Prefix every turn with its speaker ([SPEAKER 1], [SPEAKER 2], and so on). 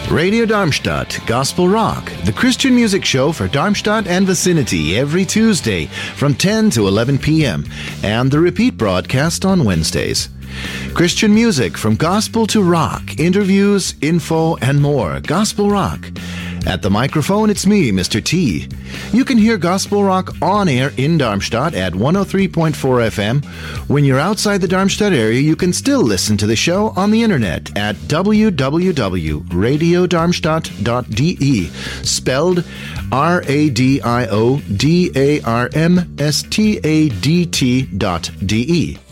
[SPEAKER 1] Radio Darmstadt, Gospel Rock, the Christian music show for Darmstadt and vicinity every Tuesday from 10 to 11 p.m. and the repeat broadcast on Wednesdays. Christian music from gospel to rock, interviews, info, and more. Gospel Rock. At the microphone, it's me, Mr. T. You can hear Gospel Rock on air in Darmstadt at 103.4 FM. When you're outside the Darmstadt area, you can still listen to the show on the internet at www.radiodarmstadt.de, spelled RADIODARMSTADT.de.